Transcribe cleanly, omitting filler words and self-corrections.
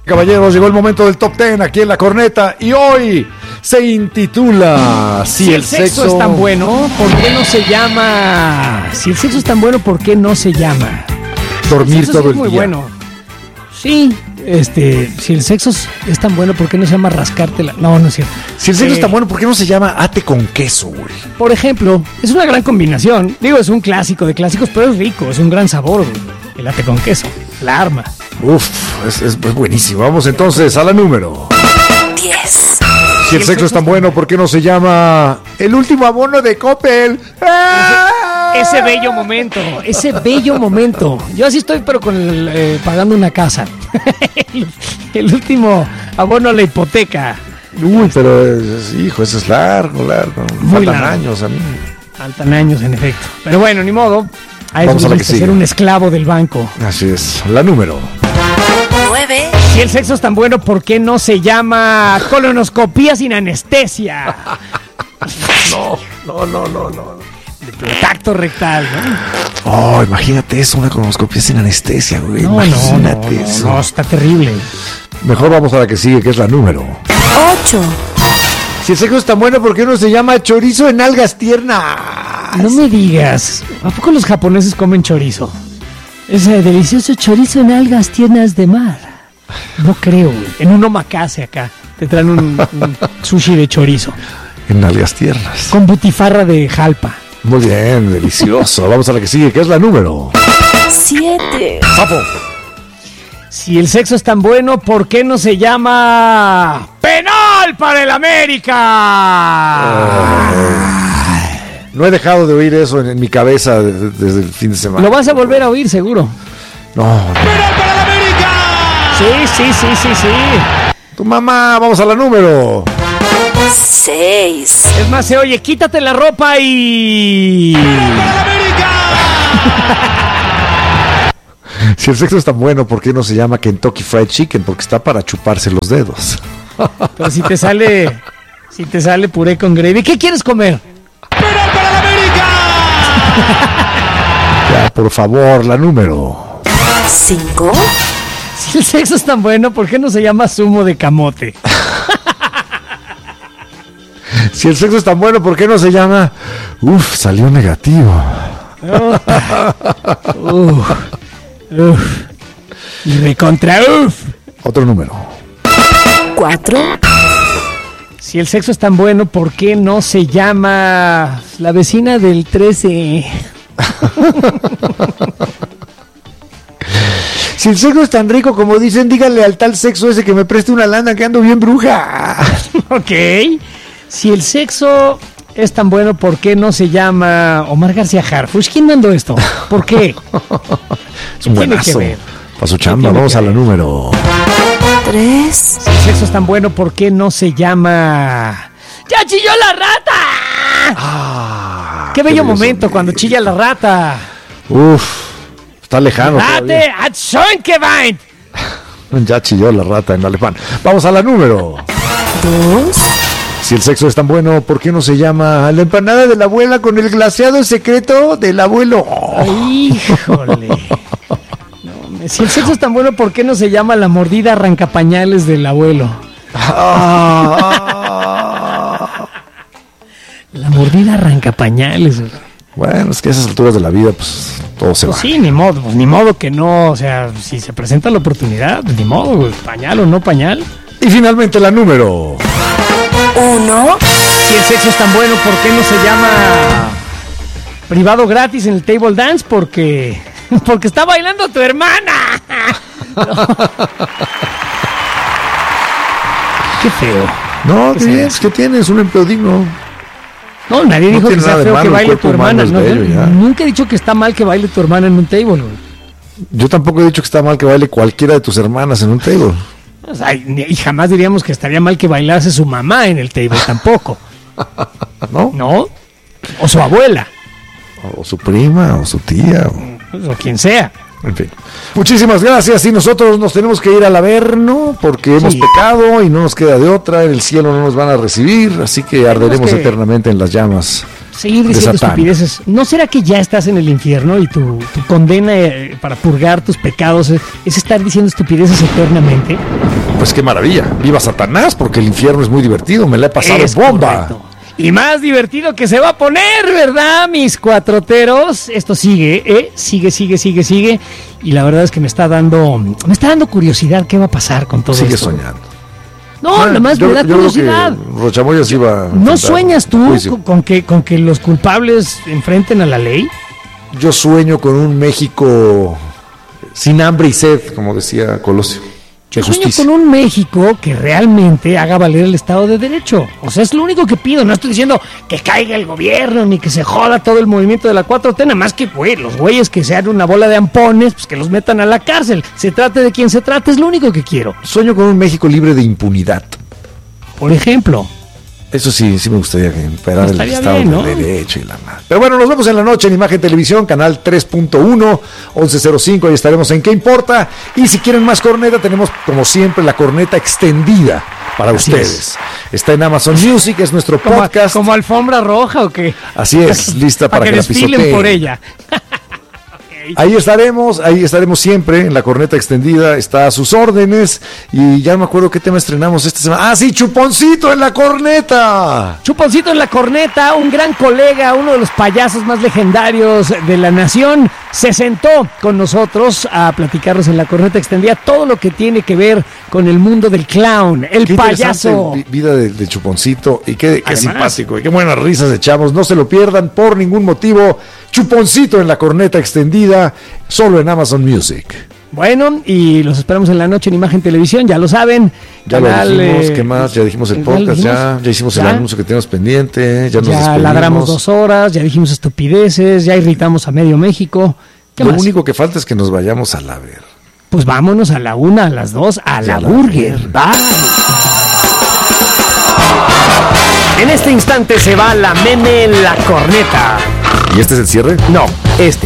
Caballeros, llegó el momento del Top 10 aquí en La Corneta y hoy se intitula Si el sexo es tan bueno, ¿por qué no se llama? Si el sexo es tan bueno, ¿por qué no se llama? Dormir todo el muy día. Bueno. Sí, si el sexo es tan bueno, ¿por qué no se llama rascártela? No es cierto. Si el sexo es tan bueno, ¿por qué no se llama ate con queso, güey? Por ejemplo, es una gran combinación. Digo, es un clásico de clásicos, pero es rico, es un gran sabor, güey. El ate con queso, la arma. Uf, es buenísimo. Vamos entonces a la número 10. Si el sexo es tan bueno, ¿por qué no se llama el último abono de Coppel? Ese bello momento. Yo así estoy, pero con pagando una casa. el último abono a la hipoteca. Uy, pero hijo, eso es largo. Muy Faltan largo. años a mí. Faltan años, en efecto. Pero bueno, ni modo. A eso Vamos a la que tienes que sigue. ser un esclavo del banco. Así es, la número 9. Si el sexo es tan bueno, ¿por qué no se llama colonoscopía sin anestesia? No. Tacto rectal, ¿no? Oh, imagínate eso, una colonoscopia sin anestesia, güey. Imagínate eso. No, está terrible. Mejor vamos a la que sigue, que es la número 8. Si el sexo es tan bueno, ¿por qué no se llama chorizo en algas tiernas? No me digas, ¿a poco los japoneses comen chorizo? Ese delicioso chorizo en algas tiernas de mar. No creo, güey. En un omakase acá te traen un sushi de chorizo En algas tiernas. con butifarra de jalpa. Muy bien, delicioso. Vamos a la que sigue, que es la número 7. Papo. Si el sexo es tan bueno, ¿por qué no se llama penal para el América? No he dejado de oír eso en mi cabeza desde el fin de semana. Lo vas a volver a oír, seguro. No. ¡Penal para la América! Sí. Tu mamá, vamos a la número 6. Es más, se oye, quítate la ropa y... ¡Para la América! Si el sexo es tan bueno, ¿por qué no se llama Kentucky Fried Chicken? Porque está para chuparse los dedos. Pero si te sale puré con gravy, ¿qué quieres comer? ¡Penal para la América! Ya, por favor, la número 5. Si el sexo es tan bueno, ¿por qué no se llama zumo de camote? Si el sexo es tan bueno, ¿por qué no se llama? Uf, salió negativo. Y recontra Otro número 4. Si el sexo es tan bueno, ¿por qué no se llama la vecina del 13? Si el sexo es tan rico como dicen, díganle al tal sexo ese que me preste una lana que ando bien bruja. Ok. Si el sexo es tan bueno, ¿por qué no se llama Omar García Harfuch? ¿Quién mandó esto? ¿Por qué? Es un Tiene buenazo. que ver. Para su chamba, Tiene vamos que a la ver. número 3. Si el sexo es tan bueno, ¿por qué no se llama ¡Ya chilló la rata! Qué bello momento cuando chilla la rata. Uf, está lejano. ¡Rate at Schönkewein! Ya chilló la rata en alemán. Vamos a la número 2. Si el sexo es tan bueno, ¿por qué no se llama la empanada de la abuela con el glaseado secreto del abuelo? ¡Híjole! No, si el sexo es tan bueno, ¿por qué no se llama la mordida arrancapañales del abuelo? La mordida arrancapañales. Bueno, es que a esas alturas de la vida, pues todo se va. Sí, ni modo que no, o sea, si se presenta la oportunidad, ni modo, pañal o no pañal. Y finalmente la número 1. Si el sexo es tan bueno, ¿por qué no se llama privado gratis en el table dance? Porque está bailando tu hermana. Qué feo. No, ¿Qué ¿qué será? es? ¿Qué tienes? Un empleo digno. No, nadie No dijo que tiene sea nada de feo malo, que el baile tu cuerpo humano hermana. es bello, ya. Nunca he dicho que está mal que baile tu hermana en un table. Güey. Yo tampoco he dicho que está mal que baile cualquiera de tus hermanas en un table. O sea, y jamás diríamos que estaría mal que bailase su mamá en el table, tampoco. ¿No? ¿No? O su abuela, O su prima, o su tía. o quien sea. En fin. Muchísimas gracias. Y nosotros nos tenemos que ir al Averno porque hemos Sí. pecado y no nos queda de otra. En el cielo no nos van a recibir. Así que arderemos que- eternamente en las llamas seguir diciendo Satán. estupideces. ¿No será que ya estás en el infierno y tu condena para purgar tus pecados es estar diciendo estupideces eternamente? Pues qué maravilla. Viva Satanás, porque el infierno es muy divertido. Me la he pasado Es bomba. correcto. Y más divertido que se va a poner, ¿verdad, mis cuatroteros? Esto sigue, sigue. Y la verdad es que me está dando curiosidad qué va a pasar con todo Sigue esto. soñando. No, nada más me da curiosidad. Rochamoya sí va a ¿No enfrentar sueñas tú juicio. con que los culpables enfrenten a la ley? Yo sueño con un México sin hambre y sed, como decía Colosio. De Yo sueño justicia. con un México que realmente haga valer el Estado de Derecho. O sea, es lo único que pido. No estoy diciendo que caiga el gobierno ni que se joda todo el movimiento de la 4T. Nada más que, los güeyes que sean una bola de ampones, pues que los metan a la cárcel. Se trate de quien se trate, es lo único que quiero. Sueño con un México libre de impunidad. Por ejemplo, Eso sí me gustaría que imperara el Estaría Estado bien, de ¿no? Derecho y la madre. Pero bueno, nos vemos en la noche en Imagen Televisión, canal 3.1, 11:05, ahí estaremos en ¿Qué importa? Y si quieren más corneta, tenemos como siempre la corneta extendida para Así ustedes. Está en Amazon Music, es nuestro podcast. ¿como alfombra roja o qué? Así es, lista para que la desfilen pisoteen. por ella. Ahí estaremos siempre en la corneta extendida, está a sus órdenes. Y ya no me acuerdo qué tema estrenamos esta semana. ¡Ah, sí! ¡Chuponcito en la corneta! Chuponcito en la corneta, un gran colega, uno de los payasos más legendarios de la nación, se sentó con nosotros a platicarnos en la corneta extendida todo lo que tiene que ver con el mundo del clown, el Qué payaso. interesante vida de Chuponcito, y qué Además, simpático, y qué buenas risas echamos. No se lo pierdan por ningún motivo. Chuponcito en la corneta extendida, solo en Amazon Music. Bueno, y los esperamos en la noche en Imagen Televisión, ya lo saben. Ya lo dijimos, ¿qué más? Ya dijimos el ¿ya podcast, lo dijimos? ya hicimos el ¿Ya? anuncio que tenemos pendiente, ya nos Ya despedimos. ladramos 2 horas, ya dijimos estupideces, ya irritamos a medio México. ¿Qué Lo más? único que falta es que nos vayamos a la ver. Pues vámonos a la 1, a las 2, a la la burger. Bye. En este instante se va la meme en la corneta. ¿Y este es el cierre? No, este.